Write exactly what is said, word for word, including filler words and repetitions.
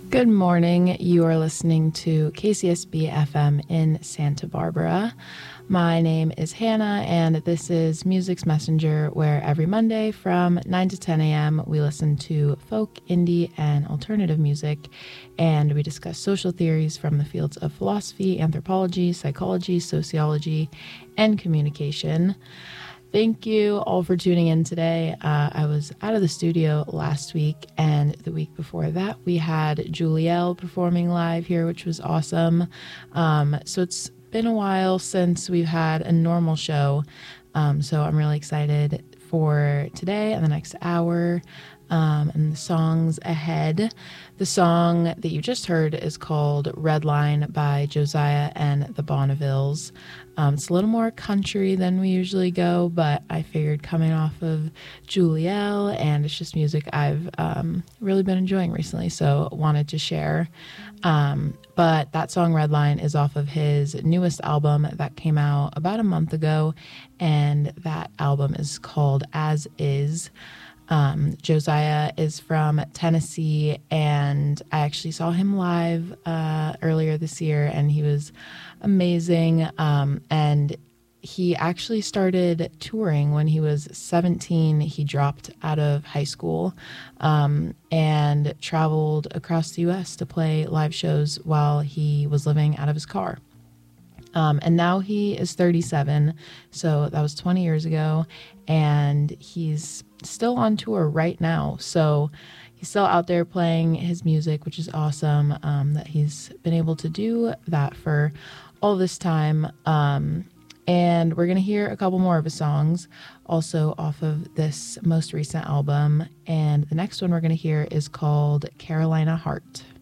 Good morning. You are listening to K C S B F M in Santa Barbara. My name is Hannah, and this is Music's Messenger, where every Monday from nine to ten a.m. we listen to folk, indie, and alternative music, and we discuss social theories from the fields of philosophy, anthropology, psychology, sociology, and communication. Thank you all for tuning in today. Uh, I was out of the studio last week, and the week before that, we had Julielle performing live here, which was awesome. Um, so it's been a while since we've had a normal show, um, so I'm really excited for today and the next hour um, and the songs ahead. The song that you just heard is called Red Line by Josiah and the Bonnevilles. Um, it's a little more country than we usually go, but I figured coming off of Julielle, and it's just music I've um, really been enjoying recently, so wanted to share. Um, but that song Red Line is off of his newest album that came out about a month ago, and that album is called As Is. Um, Josiah is from Tennessee, and I actually saw him live uh, earlier this year, and he was amazing. Um, and he actually started touring when he was seventeen. He dropped out of high school um, and traveled across the U S to play live shows while he was living out of his car. Um, and now he is thirty-seven, so that was twenty years ago, and he's still on tour right now. So he's still out there playing his music, which is awesome, um, that he's been able to do that for all this time. Um, and we're going to hear a couple more of his songs also off of this most recent album. And the next one we're going to hear is called Carolina Heart.